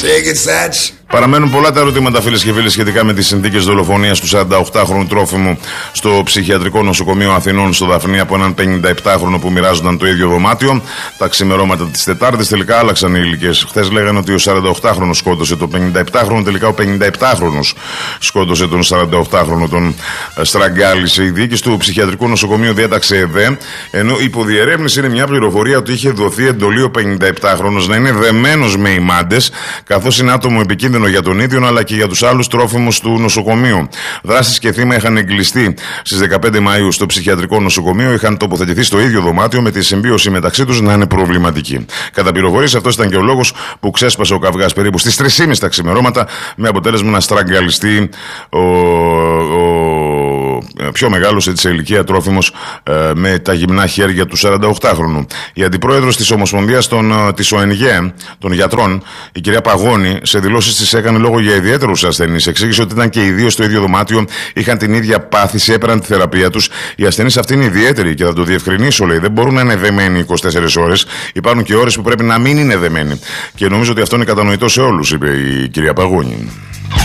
Take it, Satch. Παραμένουν πολλά τα ερωτήματα, φίλες και φίλοι, σχετικά με τις συνθήκες δολοφονίας του 48χρονου τρόφιμου στο ψυχιατρικό νοσοκομείο Αθηνών στο Δαφνί από έναν 57χρονο που μοιράζονταν το ίδιο δωμάτιο. Τα ξημερώματα της Τετάρτης τελικά άλλαξαν οι ηλικίες. Χθες λέγανε ότι ο 48χρονος σκότωσε το 57χρονο, τελικά ο 57χρονος σκότωσε τον 48χρονο, τον στραγγάλισε. Η διοίκηση του ψυχιατρικού νοσοκομείου διέταξε ΕΔΕ, ενώ υποδιερεύνηση είναι μια πληροφορία ότι είχε δοθεί εντολή ο 57χρονος να είναι δεμένος με ημάντες, καθώς είναι άτομο επικίνδυνο για τον ίδιο αλλά και για τους άλλους τρόφιμους του νοσοκομείου. Δράσεις και θύμα είχαν εγκλειστεί στις 15 Μαΐου στο ψυχιατρικό νοσοκομείο, είχαν τοποθετηθεί στο ίδιο δωμάτιο με τη συμβίωση μεταξύ τους να είναι προβληματική. Κατά πληροφορίες, αυτός ήταν και ο λόγος που ξέσπασε ο καυγάς περίπου στις 3:30 τα ξημερώματα, με αποτέλεσμα να στραγγαλιστεί ο πιο μεγάλος σε ηλικία τρόφιμος με τα γυμνά χέρια του 48χρονου. Η αντιπρόεδρος της Ομοσπονδίας της ΟΕΝΓΕ των γιατρών, η κυρία Παγώνη, σε δηλώσεις της έκανε λόγο για ιδιαίτερους ασθενείς. Εξήγησε ότι ήταν και οι δύο στο ίδιο δωμάτιο, είχαν την ίδια πάθηση, έπαιρναν τη θεραπεία τους. Οι ασθενείς αυτοί είναι ιδιαίτεροι και θα το διευκρινίσω, λέει. Δεν μπορούν να είναι δεμένοι 24 ώρες. Υπάρχουν και ώρες που πρέπει να μην είναι δεμένοι. Και νομίζω ότι αυτό είναι κατανοητό σε όλους, είπε η κυρία Παγώνη.